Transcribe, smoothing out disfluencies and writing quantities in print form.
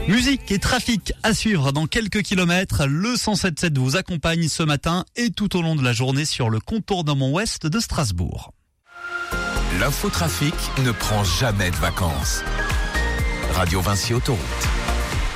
Musique et trafic à suivre dans quelques kilomètres. Le 107.7 vous accompagne ce matin et tout au long de la journée sur le contournement ouest de Strasbourg. L'infotrafic ne prend jamais de vacances. Radio Vinci Autoroute.